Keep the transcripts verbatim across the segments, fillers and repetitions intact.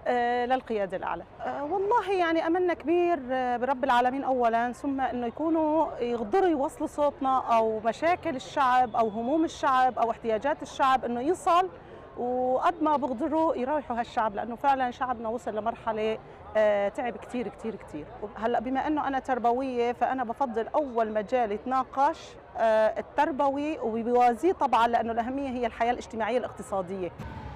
للقيادة الأعلى. والله يعني أملنا كبير برب العالمين أولاً، ثم أنه يكونوا يقدروا يوصلوا صوتنا أو مشاكل الشعب أو هموم الشعب أو احتياجات الشعب أنه يصل، وقد ما بقدروا يريحوا هالشعب، لأنه فعلاً شعبنا وصل لمرحلة تعب كتير كتير كتير. هلأ بما أنه أنا تربوية فأنا بفضل أول مجال يتناقش التربوي وبيوازيه طبعاً، لأنه الأهمية هي الحياة الاجتماعية الاقتصادية.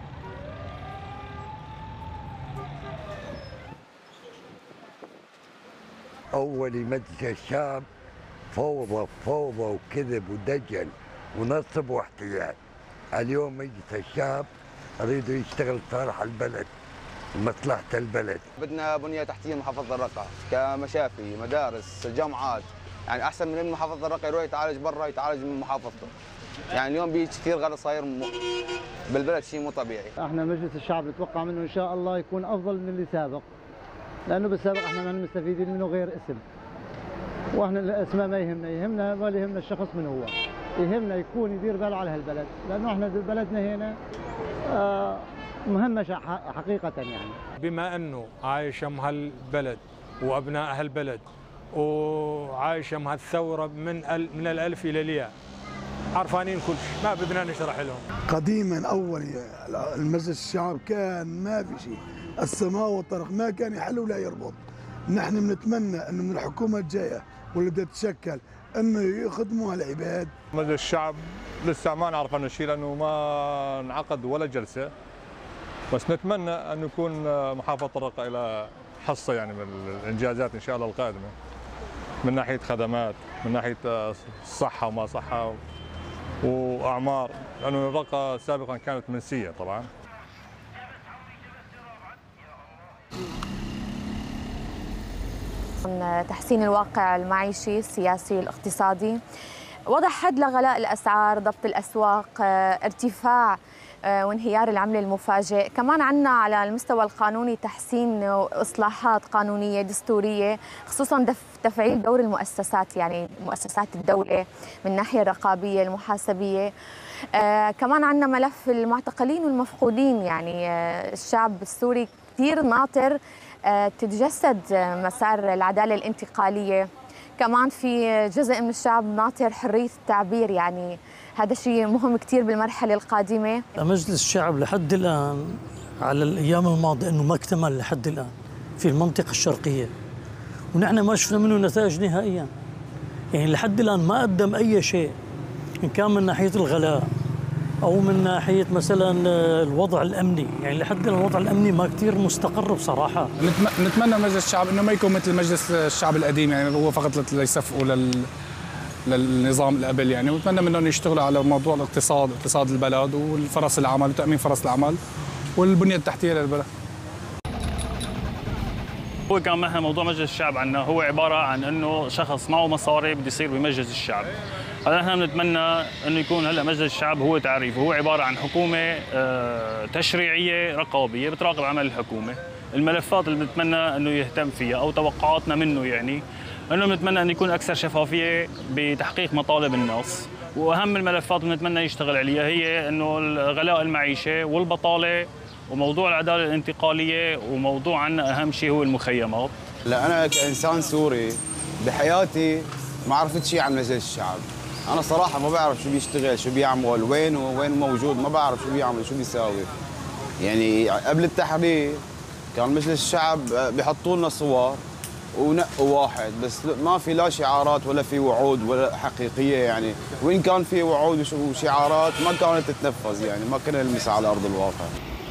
أول مجلس الشعب فوضى فوضى وكذب ودجل ونصب واحتيال. اليوم مجلس الشعب يريدوا يشتغل صالح البلد ومصلحة البلد. بدنا بنية تحتية محافظة الرقة كمشافي، مدارس، جامعات، يعني أحسن من إنه محافظة الرقة يروح يتعالج برا يتعالج من محافظته. يعني اليوم بيجي كثير غلط صاير بالبلد، شيء مو طبيعي. احنا مجلس الشعب نتوقع منه إن شاء الله يكون أفضل من اللي سابق، لأنه بالسابق احنا ما مستفيدين منه غير اسم، واحنا الاسماء ما يهمنا، يهمنا ولا يهمنا الشخص من هو، يهمنا يكون يدير باله على هالبلد، لأنه احنا بلدنا هنا آه مهمة حقيقة. يعني بما أنه عايشة مع هالبلد وأبناء هالبلد وعايشة مع الثورة من من الألف إلى الياء، عرفانين كل شيء، ما بدنا نشرح لهم. قديما أول المجلس الشعب كان ما في شيء، السماء والطرق ما كان يحل ولا يربط. نحن بنتمنى انه من الحكومه الجايه واللي بدها تتشكل انه يخدموا العباد. مجلس الشعب لسه ما نعرف عنه شيء لانه ما انعقد ولا جلسه، بس نتمنى انه يكون محافظه الرقة الى حصه يعني من الانجازات ان شاء الله القادمه، من ناحيه خدمات، من ناحيه الصحه وما صحه واعمار، لانه الرقة سابقا كانت منسيه طبعا. تحسين الواقع المعيشي، السياسي، الاقتصادي، وضع حد لغلاء الأسعار، ضبط الأسواق، ارتفاع وانهيار العملة المفاجئ. كمان عنا على المستوى القانوني تحسين وإصلاحات قانونية دستورية، خصوصاً تفعيل دور المؤسسات، يعني مؤسسات الدولة من الناحية الرقابية المحاسبية. آه كمان عنا ملف المعتقلين والمفقودين، يعني آه الشعب السوري كثير ناطر آه تتجسد مسار العدالة الانتقالية. كمان في جزء من الشعب ناطر حرية التعبير، يعني هذا شيء مهم كثير بالمرحلة القادمة. مجلس الشعب لحد الآن على الأيام الماضية أنه ما اكتمل لحد الآن في المنطقة الشرقية، ونحن ما شفنا منه نتائج نهائيا. يعني لحد الآن ما قدم أي شيء، إن كان من ناحية الغلاء أو من ناحية مثلا الوضع الأمني. يعني لحد الآن الوضع الأمني ما كثير مستقر بصراحة. نتمنى مجلس الشعب إنه ما يكون مثل مجلس الشعب القديم، يعني هو فقط ليصفقوا لل للنظام اللي قبل يعني. ونتمنى منهم يشتغلوا على موضوع الاقتصاد، اقتصاد البلد والفرص العمل وتأمين فرص العمل والبنية التحتية للبلد. هو كان مهم موضوع مجلس الشعب عنا هو عبارة عن انه شخص معه مصاري بده يصير بمجلس الشعب. هلا نحن بنتمنى انه يكون هلا مجلس الشعب هو تعريفه هو عبارة عن حكومة تشريعية رقابية بتراقب عمل الحكومة. الملفات اللي بنتمنى انه يهتم فيها او توقعاتنا منه يعني انه بنتمنى انه يكون اكثر شفافية بتحقيق مطالب الناس، واهم الملفات اللي بنتمنى يشتغل عليها هي انه غلاء المعيشة والبطالة وموضوع العدالة الانتقالية، وموضوع عنا أهم شيء هو المخيمات. لا أنا كإنسان سوري بحياتي ما عرفت شيء عن مجلس الشعب. أنا صراحة ما بعرف شو بيشتغل، شو بيعمل، وين وين موجود، ما بعرف شو بيعمل، شو بيساوي. يعني قبل التحرير كان مجلس الشعب بيحطوا لنا صور ونقوا واحد، بس ما في لا شعارات ولا في وعود ولا حقيقية يعني. وين كان في وعود وشعارات ما كانت تتنفذ، يعني ما كنا نلمسها على أرض الواقع.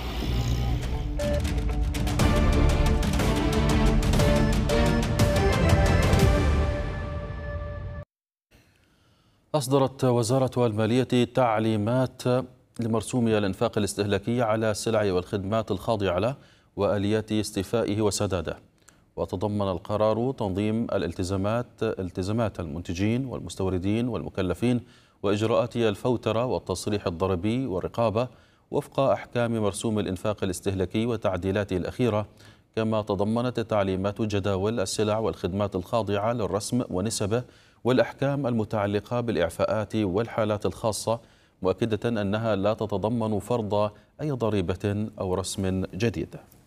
أصدرت وزارة المالية تعليمات لمرسوم الإنفاق الاستهلاكي على السلع والخدمات الخاضعة له وآليات استيفائه وسداده. وتضمن القرار تنظيم الالتزامات التزامات المنتجين والمستوردين والمكلفين وإجراءات الفوترة والتصريح الضريبي والرقابة وفق أحكام مرسوم الإنفاق الاستهلاكي وتعديلاته الأخيرة. كما تضمنت التعليمات جداول السلع والخدمات الخاضعة للرسم ونسبه والأحكام المتعلقة بالإعفاءات والحالات الخاصة، مؤكدة أنها لا تتضمن فرض أي ضريبة أو رسم جديد.